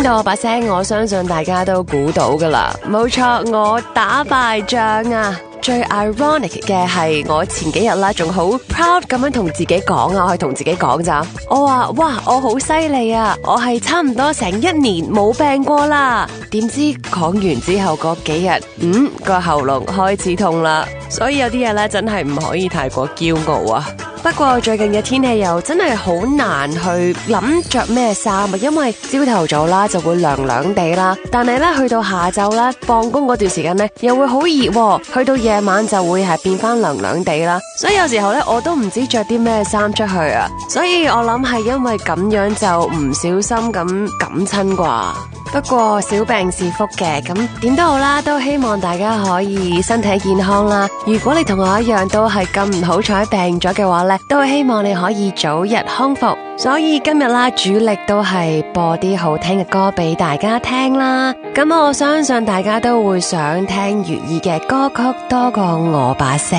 到我把聲，我相信大家都估到噶啦，冇錯，我打敗仗啊！最 ironic 嘅係我前幾日啦，仲好 proud 咁樣同自己講啊，我係同自己講咋，我話哇，我好犀利啊，我係差唔多成1年冇病過啦。點知講完之後嗰幾日，個喉嚨開始痛啦，所以有啲嘢咧真係唔可以太過驕傲啊。不過最近嘅天氣又真係好難去諗着咩衫啊，因為朝頭早啦就會涼涼地啦，但係咧去到下晝咧放工嗰段時間咧又會好熱，去到夜晚就會係變翻涼涼地啦，所以有時候咧我都唔知着啲咩衫出去啊，所以我諗係因為咁樣就唔小心咁感親啩。不過小病是福嘅，咁點都好啦，都希望大家可以身體健康啦。如果你同我一樣都係咁唔好彩病咗嘅話呢，都希望你可以早日康復。所以今日啦，主力都係播啲好聽嘅歌俾大家聽啦。咁我相信大家都會想聽粵語嘅歌曲多過我把聲。